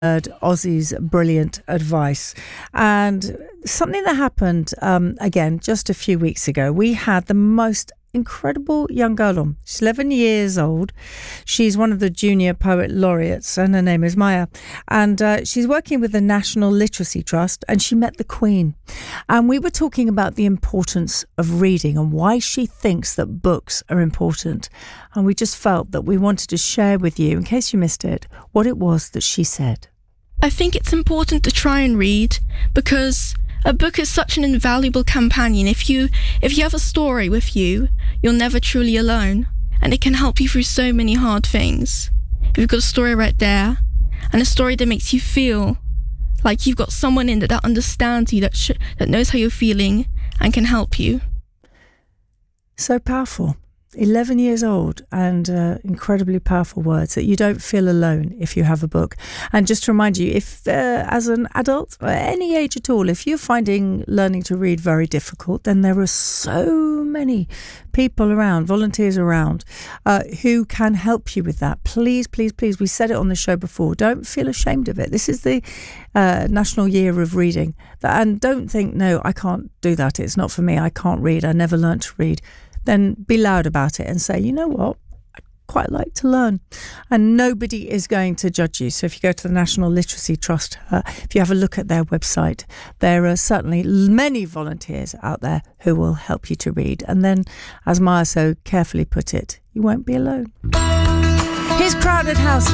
Ozzy's brilliant advice. And something that happened, again, just a few weeks ago, we had the most incredible young girl on. She's 11 years old. She's one of the junior poet laureates, and her name is Maya. And she's working with the National Literacy Trust, and she met the Queen. And we were talking about the importance of reading and why she thinks that books are important. And we just felt that we wanted to share with you, in case you missed it, what it was that she said. I think it's important to try and read because a book is such an invaluable companion. If you have a story with you, you're never truly alone, and it can help you through so many hard things. If you've got a story right there, and a story that makes you feel like you've got someone in that understands you, that knows how you're feeling and can help you. So powerful. 11 years old, and incredibly powerful words that you don't feel alone if you have a book. And just to remind you, if as an adult, at any age at all, if you're finding learning to read very difficult, then there are so many people around, volunteers around, who can help you with that. Please, please, please, we said it on the show before, don't feel ashamed of it. This is the National Year of Reading. And don't think, no, I can't do that. It's not for me. I can't read. I never learnt to read. Then be loud about it and say, you know what, I quite like to learn. And nobody is going to judge you. So if you go to the National Literacy Trust, if you have a look at their website, there are certainly many volunteers out there who will help you to read. And then, as Maya so carefully put it, you won't be alone. Here's Crowded House.